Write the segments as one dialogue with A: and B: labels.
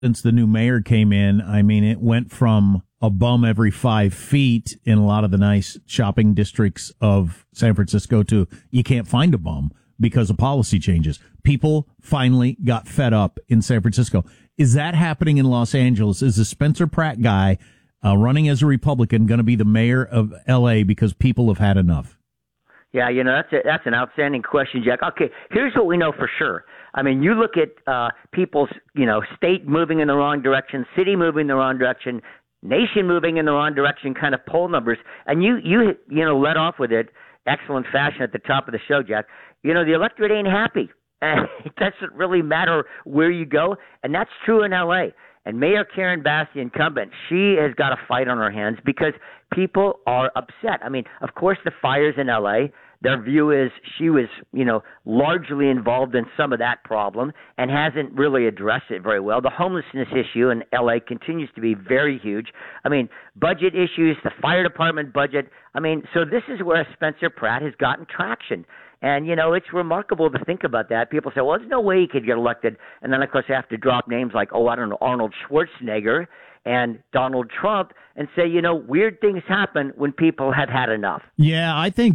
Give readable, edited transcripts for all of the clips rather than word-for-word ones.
A: Since the new mayor came in, I mean, it went from a bum every 5 feet in a lot of the nice shopping districts of San Francisco to you can't find a bum because of policy changes. People finally got fed up in San Francisco. Is that happening in Los Angeles? Is the Spencer Pratt guy running as a Republican going to be the mayor of L.A. because people have had enough?
B: Yeah, that's an outstanding question, Jack. Okay, here's what we know for sure. I mean, you look at people's, state moving in the wrong direction, city moving in the wrong direction, nation moving in the wrong direction kind of poll numbers, and you let off with it, excellent fashion at the top of the show, Jack. The electorate ain't happy. And it doesn't really matter where you go, and that's true in L.A. And Mayor Karen Bass, the incumbent, she has got a fight on her hands because people are upset. I mean, of course, the fires in L.A., their view is she was, largely involved in some of that problem and hasn't really addressed it very well. The homelessness issue in L.A. continues to be very huge. I mean, budget issues, the fire department budget. I mean, so this is where Spencer Pratt has gotten traction. And, it's remarkable to think about that. People say, well, there's no way he could get elected. And then, of course, they have to drop names like, Arnold Schwarzenegger and Donald Trump and say, weird things happen when people have had enough.
A: Yeah, I think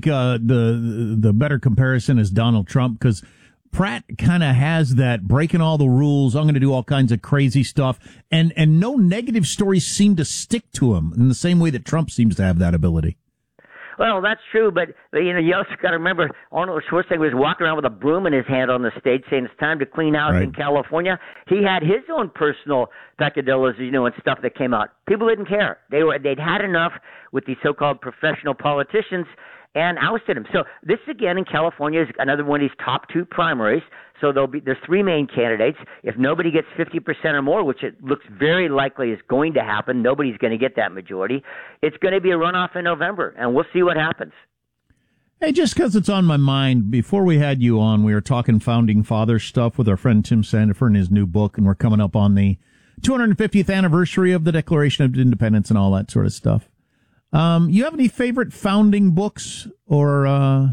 A: the better comparison is Donald Trump because Pratt kind of has that breaking all the rules. I'm going to do all kinds of crazy stuff. And no negative stories seem to stick to him in the same way that Trump seems to have that ability.
B: Well, that's true, but you also got to remember Arnold Schwarzenegger was walking around with a broom in his hand on the stage saying it's time to clean house in California. He had his own personal peccadillos, and stuff that came out. People didn't care. They'd had enough with these so-called professional politicians and ousted him. So this, again, in California is another one of these top two primaries. So there's three main candidates. If nobody gets 50% or more, which it looks very likely is going to happen, nobody's going to get that majority. It's going to be a runoff in November, and we'll see what happens.
A: Hey, just because it's on my mind, before we had you on, we were talking Founding Fathers stuff with our friend Tim Sandifer and his new book, and we're coming up on the 250th anniversary of the Declaration of Independence and all that sort of stuff. You have any favorite founding books or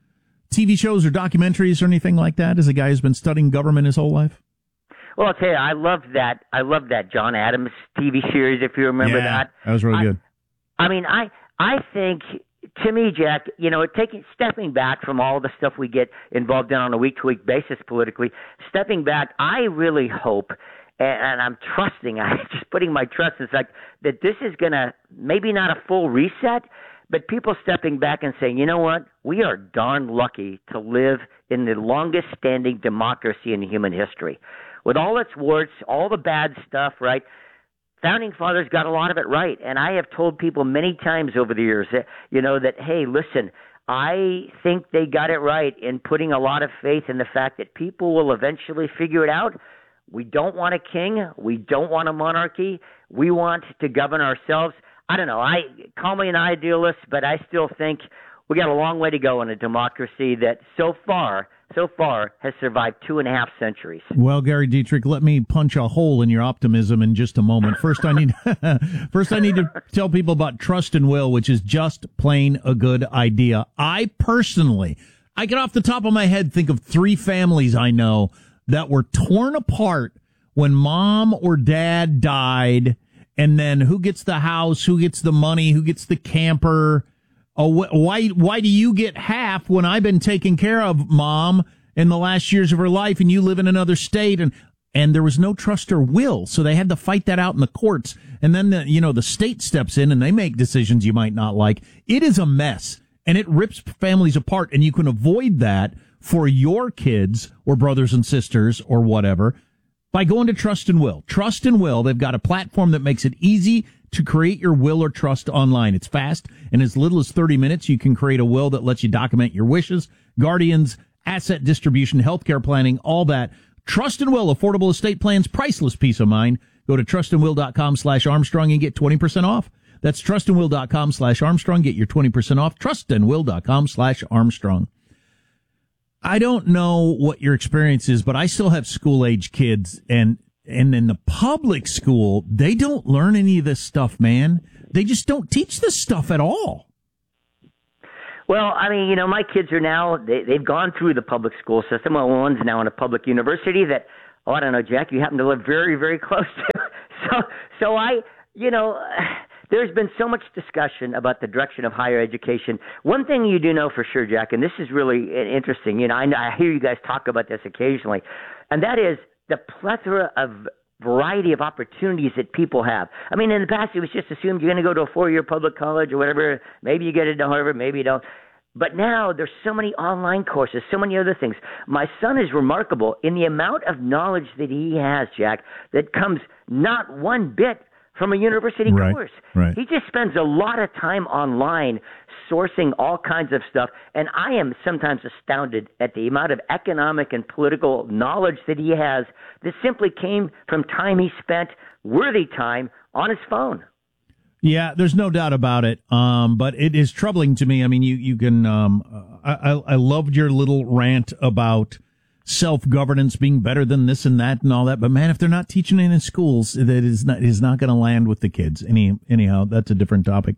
A: TV shows or documentaries or anything like that as a guy who's been studying government his whole life?
B: Well, I'll tell you, I love that John Adams TV series, if you remember that.
A: That was really good.
B: I mean, I think, to me, Jack, stepping back from all the stuff we get involved in on a week-to-week basis politically, stepping back, I really hope, and I'm trusting, I'm just putting my trust in the fact that this is going to, maybe not a full reset, but people stepping back and saying, you know what, we are darn lucky to live in the longest standing democracy in human history. With all its warts, all the bad stuff, right? Founding Fathers got a lot of it right. And I have told people many times over the years that, that, hey, listen, I think they got it right in putting a lot of faith in the fact that people will eventually figure it out. We don't want a king. We don't want a monarchy. We want to govern ourselves. I don't know. I call me an idealist, but I still think we got a long way to go in a democracy that so far has survived 2.5 centuries.
A: Well, Gary Dietrich, let me punch a hole in your optimism in just a moment. First, I need to tell people about Trust and Will, which is just plain a good idea. I can off the top of my head think of 3 families I know that were torn apart when mom or dad died. And then who gets the house, who gets the money, who gets the camper? Oh, why do you get half when I've been taking care of mom in the last years of her life and you live in another state? And there was no trust or will, so they had to fight that out in the courts. And then the state steps in and they make decisions you might not like. It is a mess, and it rips families apart, and you can avoid that for your kids or brothers and sisters or whatever by going to Trust and Will. Trust and Will, they've got a platform that makes it easy to create your will or trust online. It's fast, and as little as 30 minutes, you can create a will that lets you document your wishes, guardians, asset distribution, healthcare planning, all that. Trust and Will, affordable estate plans, priceless peace of mind. Go to trustandwill.com/Armstrong and get 20% off. That's trustandwill.com/Armstrong. Get your 20% off. Trustandwill.com/Armstrong. I don't know what your experience is, but I still have school-age kids, and in the public school, they don't learn any of this stuff, man. They just don't teach this stuff at all.
B: Well, I mean, my kids are now, they've gone through the public school system. Well, one's now in a public university that I don't know, Jack, you happen to live very, very close to. So there's been so much discussion about the direction of higher education. One thing you do know for sure, Jack, and this is really interesting, I hear you guys talk about this occasionally, and that is the plethora of variety of opportunities that people have. I mean, in the past, it was just assumed you're going to go to a 4-year public college or whatever. Maybe you get into Harvard, maybe you don't. But now there's so many online courses, so many other things. My son is remarkable in the amount of knowledge that he has, Jack, that comes not one bit from a university course.
A: Right.
B: He just spends a lot of time online sourcing all kinds of stuff. And I am sometimes astounded at the amount of economic and political knowledge that he has that simply came from time he spent, worthy time, on his phone.
A: Yeah, there's no doubt about it. But it is troubling to me. I mean, you can, I loved your little rant about self-governance being better than this and that and all that. But man, if they're not teaching it in schools, that is not going to land with the kids. Anyhow, that's a different topic.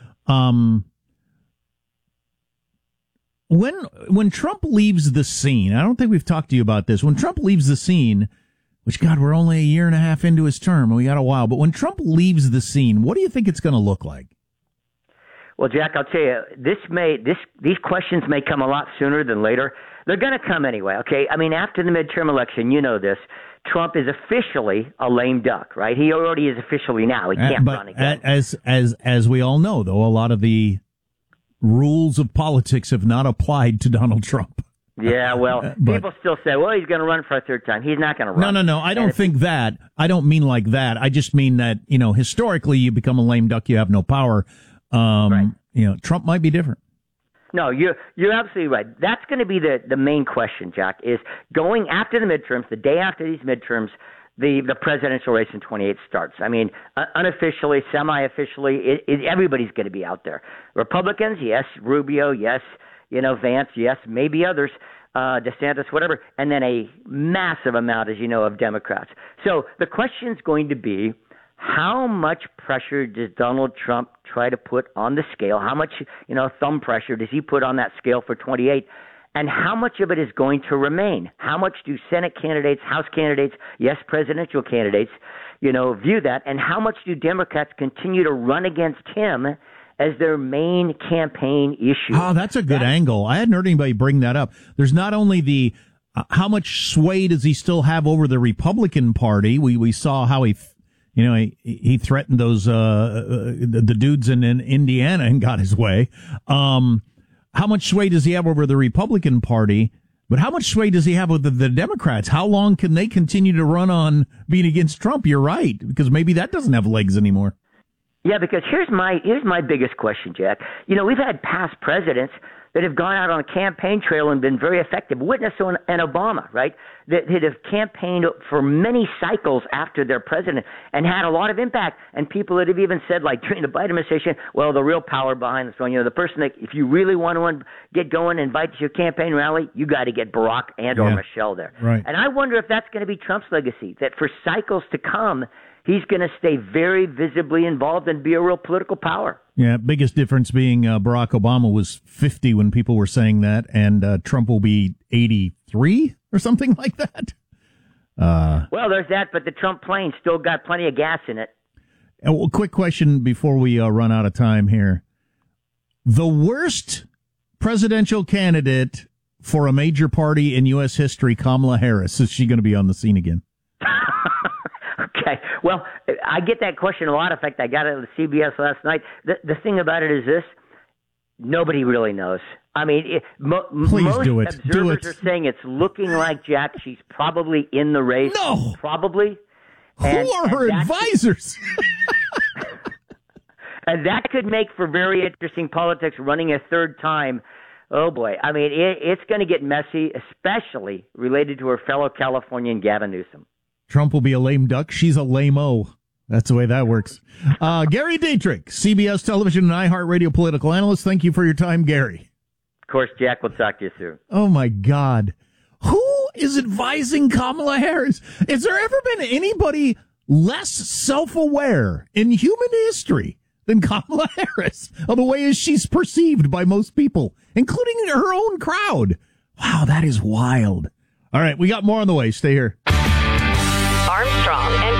A: When Trump leaves the scene, I don't think we've talked to you about this. When Trump leaves the scene, which, God, we're only a year and a half into his term, and we got a while. But when Trump leaves the scene, what do you think it's going to look like?
B: Well, Jack, I'll tell you, these questions may come a lot sooner than later. They're going to come anyway, okay? I mean, after the midterm election, you know this, Trump is officially a lame duck, right? He already is officially now. He can't run again.
A: As we all know, though, a lot of the rules of politics have not applied to Donald Trump.
B: Yeah, well, people still say, well, he's going to run for a third time. He's not going to run.
A: No. I don't think that. I don't mean like that. I just mean that, historically you become a lame duck, you have no power.
B: Right.
A: Trump might be different.
B: No, you're absolutely right. That's going to be the main question, Jack, is going after the midterms, the day after these midterms, the presidential race in 28 starts. I mean, unofficially, semi-officially, everybody's going to be out there. Republicans, yes. Rubio, yes. Vance, yes, maybe others, DeSantis, whatever, and then a massive amount, as you know, of Democrats. So the question's going to be, how much pressure does Donald Trump try to put on the scale? How much, thumb pressure does he put on that scale for 28? And how much of it is going to remain? How much do Senate candidates, House candidates, yes, presidential candidates, view that? And how much do Democrats continue to run against him as their main campaign issue?
A: Oh, that's a good angle. I hadn't heard anybody bring that up. There's not only the how much sway does he still have over the Republican Party? We saw how he threatened those the dudes in Indiana and got his way. How much sway does he have over the Republican Party? But how much sway does he have with the Democrats? How long can they continue to run on being against Trump? You're right, because maybe that doesn't have legs anymore.
B: Yeah, because here's my biggest question, Jack. We've had past presidents that have gone out on a campaign trail and been very effective. Witness on an Obama, right? That have campaigned for many cycles after their president and had a lot of impact. And people that have even said, like during the Biden administration, well, the real power behind this one, the person that if you really want to get going and invite to your campaign rally, you got to get Barack and or Michelle there.
A: Right.
B: And I wonder if that's going to be Trump's legacy, that for cycles to come, he's going to stay very visibly involved and be a real political power.
A: Yeah, biggest difference being Barack Obama was 50 when people were saying that, and Trump will be 83 or something like that.
B: Well, there's that, but the Trump plane still got plenty of gas in it.
A: Well, quick question before we run out of time here. The worst presidential candidate for a major party in U.S. history, Kamala Harris. Is she going to be on the scene again?
B: Okay. Well, I get that question a lot. In fact, I got it at CBS last night. The thing about it is this. Nobody really knows. I mean, most observers are saying it's looking like, Jack, she's probably in the race.
A: No.
B: Probably.
A: Who are her advisors?
B: And that could make for very interesting politics running a third time. Oh, boy. I mean, it's going to get messy, especially related to her fellow Californian Gavin Newsom.
A: Trump will be a lame duck. She's a lame-o. That's the way that works. Gary Dietrich, CBS Television and iHeartRadio political analyst. Thank you for your time, Gary.
B: Of course, Jack. We'll talk to you soon.
A: Oh, my God. Who is advising Kamala Harris? Has there ever been anybody less self-aware in human history than Kamala Harris of the way as she's perceived by most people, including her own crowd? Wow, that is wild. All right, we got more on the way. Stay here.
C: strong.